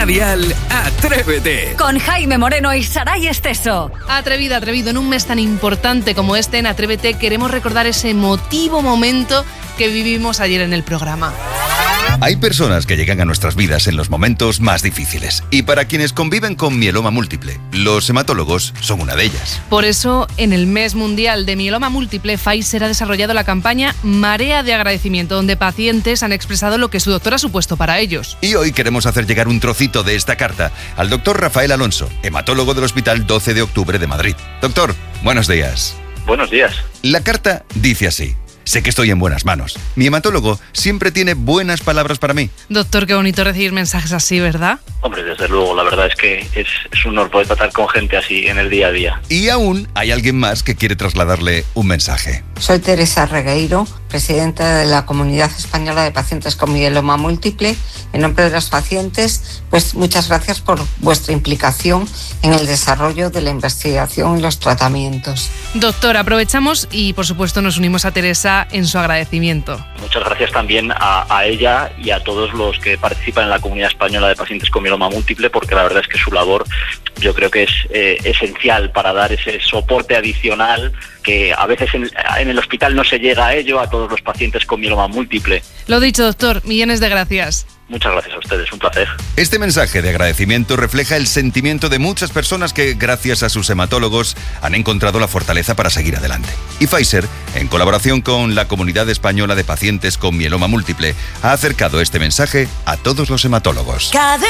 Radial, Atrévete. Con Jaime Moreno y Saray Esteso. Atrevido. En un mes tan importante como este, en Atrévete, queremos recordar ese emotivo momento que vivimos ayer en el programa. Hay personas que llegan a nuestras vidas en los momentos más difíciles. Y para quienes conviven con mieloma múltiple, los hematólogos son una de ellas. Por eso, en el mes mundial de mieloma múltiple, Pfizer ha desarrollado la campaña Marea de Agradecimiento, donde pacientes han expresado lo que su doctor ha supuesto para ellos. Y hoy queremos hacer llegar un trocito de esta carta al doctor Rafael Alonso, hematólogo del Hospital 12 de Octubre de Madrid. Doctor, buenos días. Buenos días. La carta dice así: sé que estoy en buenas manos. Mi hematólogo siempre tiene buenas palabras para mí. Doctor, qué bonito recibir mensajes así, ¿verdad? Hombre, desde luego, la verdad es que es un honor poder tratar con gente así en el día a día. Y aún hay alguien más que quiere trasladarle un mensaje. Soy Teresa Regueiro, presidenta de la Comunidad Española de Pacientes con Mieloma Múltiple. En nombre de los pacientes, pues muchas gracias por vuestra implicación en el desarrollo de la investigación y los tratamientos. Doctor, aprovechamos y por supuesto nos unimos a Teresa en su agradecimiento. Muchas gracias también a ella y a todos los que participan en la Comunidad Española de Pacientes con Mieloma Múltiple, porque la verdad es que su labor yo creo que es esencial para dar ese soporte adicional que a veces en el hospital no se llega a ello a todos los pacientes con mieloma múltiple. Lo dicho, doctor, millones de gracias. Muchas gracias a ustedes, un placer. Este mensaje de agradecimiento refleja el sentimiento de muchas personas que, gracias a sus hematólogos, han encontrado la fortaleza para seguir adelante. Y Pfizer, en colaboración con la Comunidad Española de Pacientes con Mieloma Múltiple, ha acercado este mensaje a todos los hematólogos.